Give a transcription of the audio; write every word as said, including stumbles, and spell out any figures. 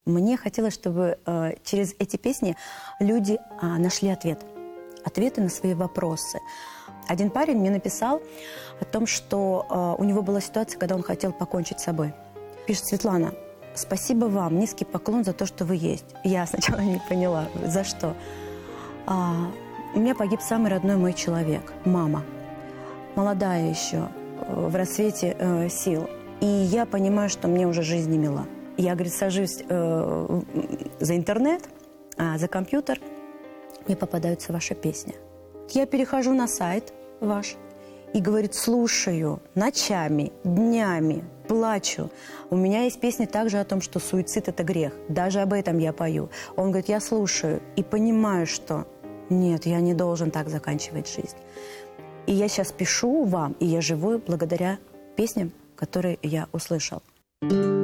Мне хотелось, чтобы э, через эти песни люди э, нашли ответ. Ответы на свои вопросы. Один парень мне написал о том, что э, у него была ситуация, когда он хотел покончить с собой. Пишет: Светлана, спасибо вам, низкий поклон за то, что вы есть. Я сначала не поняла, за что. А, у меня погиб самый родной мой человек, мама. Молодая еще, э, в рассвете э, сил. И я понимаю, что мне уже жизнь не мила. Я, говорит, сажусь э, за интернет, а, за компьютер, мне попадаются ваши песни. Я перехожу на сайт ваш и, говорит, слушаю ночами, днями, плачу. У меня есть песни также о том, что суицид – это грех. Даже об этом я пою. Он говорит, я слушаю и понимаю, что нет, я не должен так заканчивать жизнь. И я сейчас пишу вам, и я живу благодаря песням, которые я услышал.